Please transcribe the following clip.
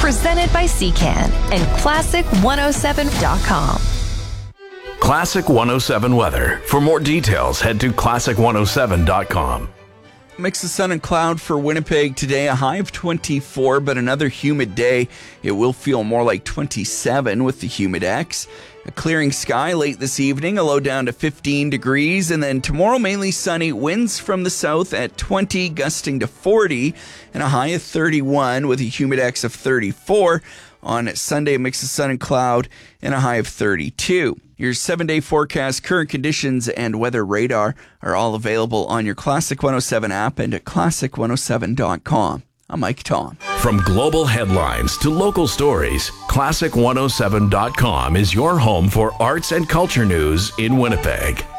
Presented by CCAN and Classic107.com. Classic 107 weather. For more details, head to Classic107.com. Mix of sun and cloud for Winnipeg today, a high of 24, but another humid day. It will feel more like 27 with the Humidex. A clearing sky late this evening, a low down to 15 degrees, and then tomorrow mainly sunny, winds from the south at 20, gusting to 40, and a high of 31 with a Humidex of 34. On Sunday, a mix of sun and cloud and a high of 32. Your 7-day forecast, current conditions, and weather radar are all available on your Classic 107 app and at Classic107.com. I'm Mike Tom. From global headlines to local stories, Classic107.com is your home for arts and culture news in Winnipeg.